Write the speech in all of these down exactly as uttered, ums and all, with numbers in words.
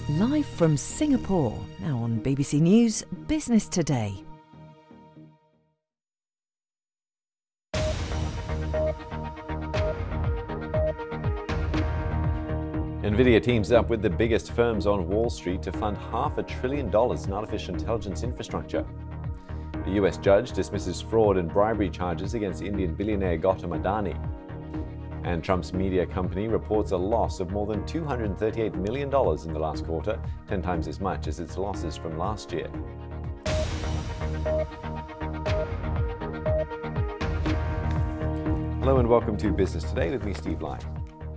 Live from Singapore, now on B B C News Business Today. NVIDIA teams up with the biggest firms on Wall Street to fund half a trillion dollars in artificial intelligence infrastructure. The U S judge dismisses fraud and bribery charges against Indian billionaire Gautam Adani. And Trump's media company reports a loss of more than two hundred thirty-eight million dollars in the last quarter, ten times as much as its losses from last year. Hello and welcome to Business Today with me, Steve Lai.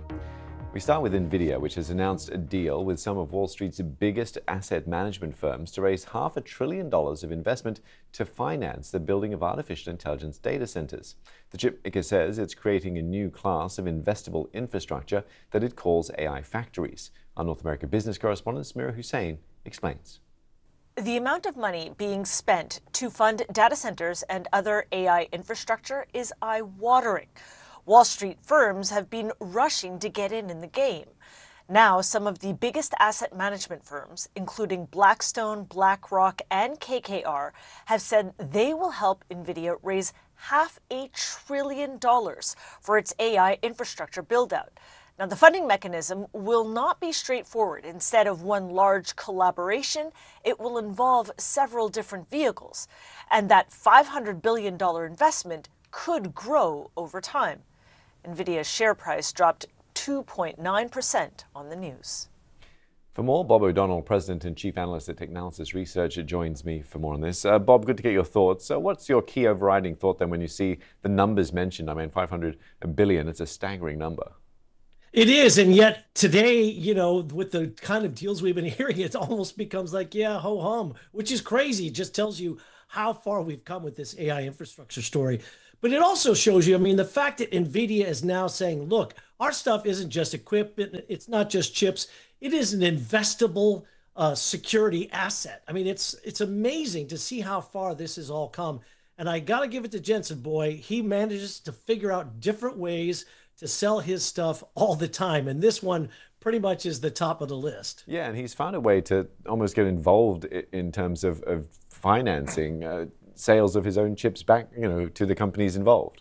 We start with NVIDIA, which has announced a deal with some of Wall Street's biggest asset management firms to raise half a trillion dollars of investment to finance the building of artificial intelligence data centers. The chipmaker says it's creating a new class of investable infrastructure that it calls A I factories. Our North America business correspondent, Samira Hussain, explains. The amount of money being spent to fund data centers and other A I infrastructure is eye-watering. Wall Street firms have been rushing to get in in the game. Now, some of the biggest asset management firms, including Blackstone, BlackRock, and K K R, have said they will help NVIDIA raise half a trillion dollars for its A I infrastructure build-out. Now, the funding mechanism will not be straightforward. Instead of one large collaboration, it will involve several different vehicles. And that five hundred billion dollars investment could grow over time. NVIDIA's share price dropped two point nine percent on the news. For more, Bob O'Donnell, President and Chief Analyst at Technalysis Research, joins me for more on this. Uh, Bob, good to get your thoughts. So what's your key overriding thought then when you see the numbers mentioned? I mean, five hundred billion, it's a staggering number. It is, and yet today, you know, with the kind of deals we've been hearing, it almost becomes like, yeah, ho-hum, which is crazy. It just tells you how far we've come with this A I infrastructure story. But it also shows you, I mean, the fact that NVIDIA is now saying, look, our stuff isn't just equipment, it's not just chips, it is an investable uh, security asset. I mean, it's it's amazing to see how far this has all come. And I got to give it to Jensen, boy, he manages to figure out different ways to sell his stuff all the time. And this one pretty much is the top of the list. Yeah, and he's found a way to almost get involved in terms of, of financing uh, sales of his own chips back, you know, to the companies involved.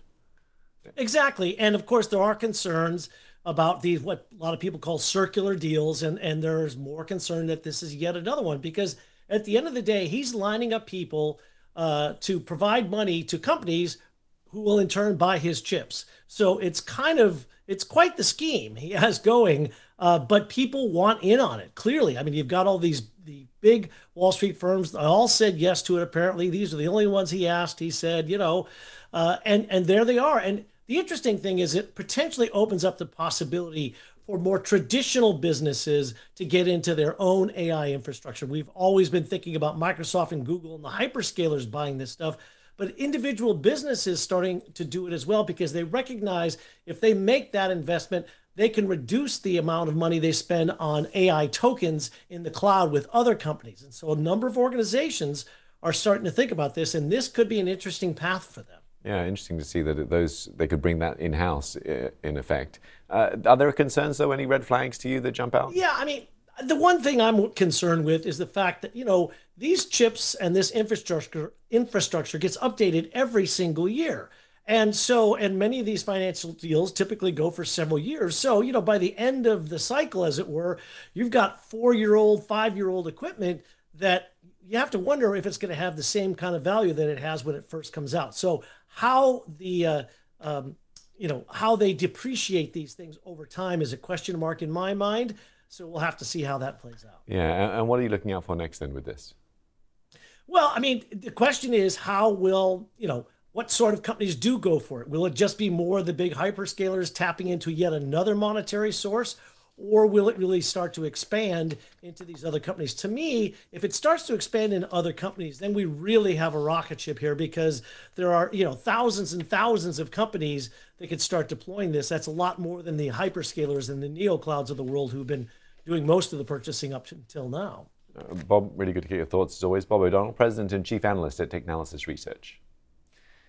Exactly. And of course, there are concerns about these, what a lot of people call circular deals. And, and there's more concern that this is yet another one, because at the end of the day, he's lining up people uh, to provide money to companies who will in turn buy his chips. So it's kind of, it's quite the scheme he has going, uh, but people want in on it, clearly. I mean, you've got all these the big Wall Street firms, they all said yes to it, apparently. These are the only ones he asked. He said, you know, uh, and, and there they are. And the interesting thing is it potentially opens up the possibility for more traditional businesses to get into their own A I infrastructure. We've always been thinking about Microsoft and Google and the hyperscalers buying this stuff, but individual businesses starting to do it as well, because they recognize if they make that investment, they can reduce the amount of money they spend on A I tokens in the cloud with other companies. And so a number of organizations are starting to think about this, and this could be an interesting path for them. Yeah, interesting to see that those they could bring that in-house, in effect. Uh, are there concerns, though, any red flags to you that jump out? Yeah, I mean, the one thing I'm concerned with is the fact that, you know, these chips and this infrastructure infrastructure gets updated every single year. And so, and many of these financial deals typically go for several years. So, you know, by the end of the cycle, as it were, you've got four-year-old, five-year-old equipment that you have to wonder if it's going to have the same kind of value that it has when it first comes out. So how the, uh, um, you know, how they depreciate these things over time is a question mark in my mind. So we'll have to see how that plays out. Yeah, and what are you looking out for next then with this? Well, I mean, the question is how will, you know, what sort of companies do go for it? Will it just be more of the big hyperscalers tapping into yet another monetary source? Or will it really start to expand into these other companies? To me, if it starts to expand in other companies, then we really have a rocket ship here, because there are, you know, thousands and thousands of companies that could start deploying this. That's a lot more than the hyperscalers and the neoclouds of the world who've been doing most of the purchasing up until now. Uh, Bob, really good to get your thoughts as always. Bob O'Donnell, President and Chief Analyst at Technalysis Research.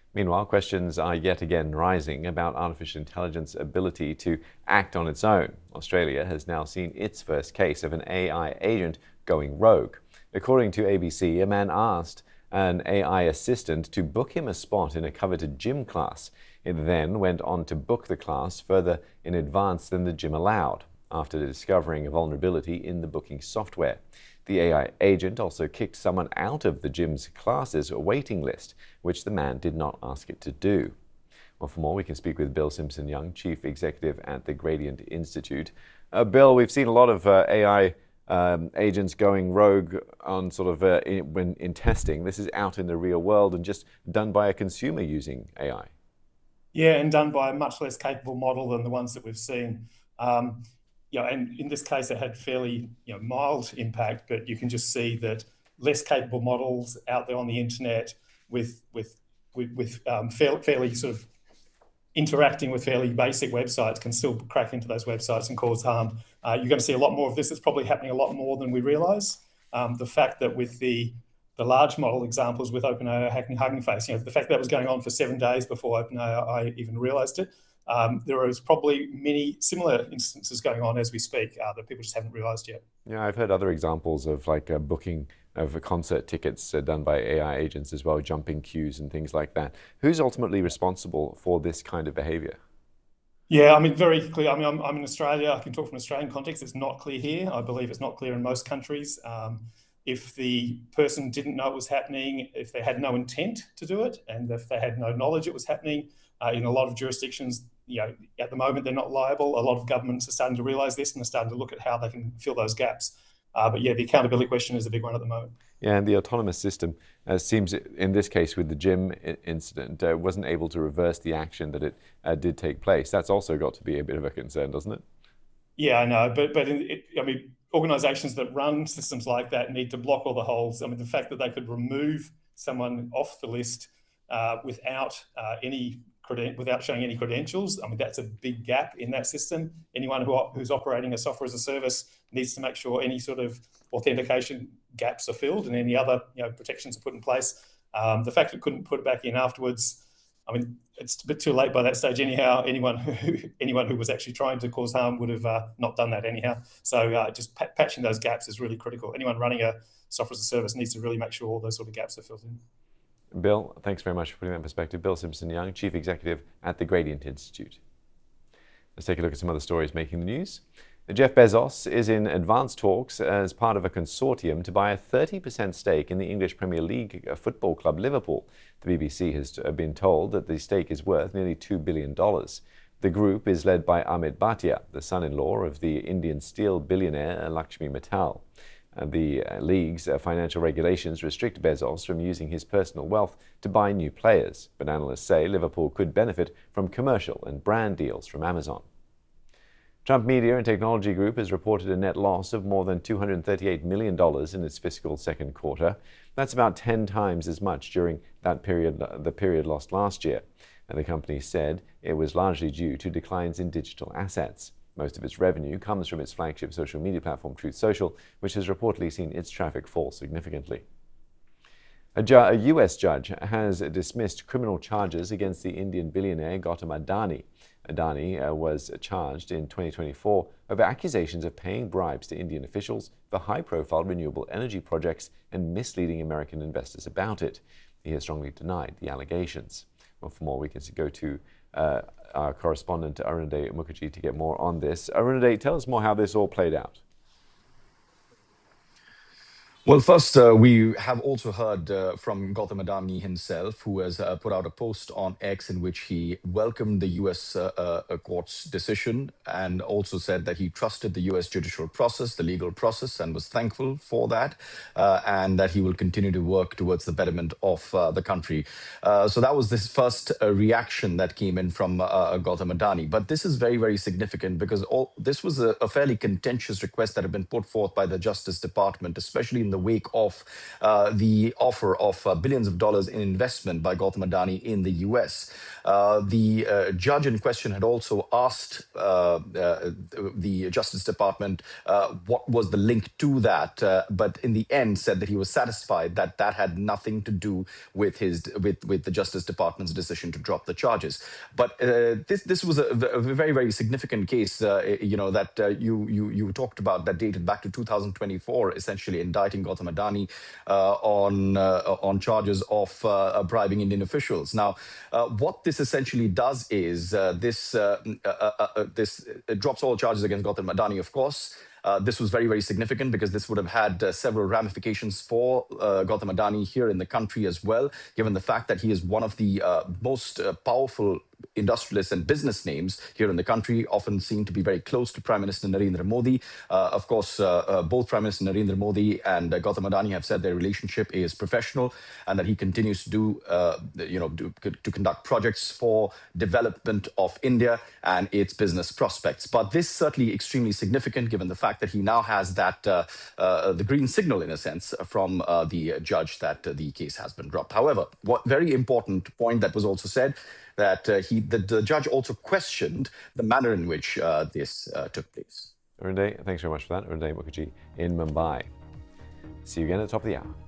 Meanwhile, questions are yet again rising about artificial intelligence's ability to act on its own. Australia has now seen its first case of an A I agent going rogue. According to A B C, a man asked an A I assistant to book him a spot in a coveted gym class. It then went on to book the class further in advance than the gym allowed, after discovering a vulnerability in the booking software. The A I agent also kicked someone out of the gym's classes waiting list, which the man did not ask it to do. Well, for more, we can speak with Bill Simpson-Young, Chief Executive at the Gradient Institute. Uh, Bill, we've seen a lot of uh, A I um, agents going rogue on sort of uh, in, when in testing. This is out in the real world and just done by a consumer using A I. Yeah, and done by a much less capable model than the ones that we've seen. Um, you know, and in this case, it had fairly you know, mild impact, but you can just see that less capable models out there on the internet with with with, with um, fairly, fairly sort of interacting with fairly basic websites can still crack into those websites and cause harm. Uh, you're going to see a lot more of this. It's probably happening a lot more than we realise. Um, the fact that with the the large model examples with OpenAI hacking Hugging Face, you know, the fact that, that was going on for seven days before OpenAI even realised it. Um, there is probably many similar instances going on as we speak uh, that people just haven't realised yet. Yeah, I've heard other examples of like uh, booking of concert tickets uh, done by A I agents as well, jumping queues and things like that. Who's ultimately responsible for this kind of behaviour? Yeah, I mean, very clear. I mean, I'm, I'm in Australia. I can talk from an Australian context. It's not clear here. I believe it's not clear in most countries. Um, if the person didn't know it was happening, if they had no intent to do it, and if they had no knowledge it was happening, uh, in a lot of jurisdictions, you know, at the moment they're not liable. A lot of governments are starting to realise this and are starting to look at how they can fill those gaps. Uh, but yeah, the accountability question is a big one at the moment. Yeah, and the autonomous system uh, seems, in this case with the gym incident, uh, wasn't able to reverse the action that it uh, did take place. That's also got to be a bit of a concern, doesn't it? Yeah, I know, but but in, it, I mean, organisations that run systems like that need to block all the holes. I mean, the fact that they could remove someone off the list uh, without uh, any without showing any credentials, I mean, that's a big gap in that system. Anyone who, who's operating a software as a service needs to make sure any sort of authentication gaps are filled and any other you know, protections are put in place. Um, the fact it couldn't put it back in afterwards, I mean, it's a bit too late by that stage anyhow. Anyone who, anyone who was actually trying to cause harm would have uh, not done that anyhow. So uh, just pat patching those gaps is really critical. Anyone running a software as a service needs to really make sure all those sort of gaps are filled in. Bill, thanks very much for putting that in perspective. Bill Simpson-Young, Chief Executive at the Gradient Institute. Let's take a look at some other stories making the news. Jeff Bezos is in advanced talks as part of a consortium to buy a thirty percent stake in the English Premier League football club Liverpool. The B B C has been told that the stake is worth nearly two billion dollars. The group is led by Amit Bhatia, the son-in-law of the Indian steel billionaire Lakshmi Mittal. The league's financial regulations restrict Bezos from using his personal wealth to buy new players, but analysts say Liverpool could benefit from commercial and brand deals from Amazon. Trump Media and Technology Group has reported a net loss of more than two hundred thirty-eight million dollars in its fiscal second quarter. That's about ten times as much during that period, the period lost last year. And the company said it was largely due to declines in digital assets. Most of its revenue comes from its flagship social media platform, Truth Social, which has reportedly seen its traffic fall significantly. A, ju a U S judge has dismissed criminal charges against the Indian billionaire Gautam Adani. Adani uh, was charged in twenty twenty-four over accusations of paying bribes to Indian officials for high-profile renewable energy projects and misleading American investors about it. He has strongly denied the allegations. Well, for more, we can go to uh, our correspondent Arunade Mukherjee to get more on this. Arunade, tell us more how this all played out. Well, first, uh, we have also heard uh, from Gautam Adani himself, who has uh, put out a post on X in which he welcomed the U S uh, uh, court's decision and also said that he trusted the U S judicial process, the legal process, and was thankful for that, uh, and that he will continue to work towards the betterment of uh, the country. Uh, so that was this first uh, reaction that came in from uh, Gautam Adani. But this is very, very significant because all, this was a, a fairly contentious request that had been put forth by the Justice Department, especially in the the wake of uh, the offer of uh, billions of dollars in investment by Gautam Adani in the U S. Uh, the uh, judge in question had also asked uh, uh, the Justice Department uh, what was the link to that, uh, but in the end said that he was satisfied that that had nothing to do with his with with the Justice Department's decision to drop the charges. But uh, this this was a, a very very significant case, uh, you know, that uh, you you you talked about, that dated back to two thousand twenty-four, essentially indicting Gautam Adani uh, on uh, on charges of uh, bribing Indian officials. Now, uh, what this essentially does is uh, this uh, uh, uh, uh, this uh, drops all charges against Gautam Adani, of course. Uh, this was very, very significant because this would have had uh, several ramifications for uh, Gautam Adani here in the country as well, given the fact that he is one of the uh, most uh, powerful industrialists and business names here in the country, often seen to be very close to Prime Minister Narendra Modi. Uh, of course, uh, uh, both Prime Minister Narendra Modi and uh, Gautam Adani have said their relationship is professional and that he continues to do, uh, you know, do, to conduct projects for development of India and its business prospects. But this is certainly extremely significant, given the fact that he now has that uh, uh, the green signal, in a sense, from uh, the judge that uh, the case has been dropped. However, what very important point that was also said, that uh, he, the, the judge also questioned the manner in which uh, this uh, took place. Arunday, thanks very much for that. Arunday Mukherjee in Mumbai. See you again at the top of the hour.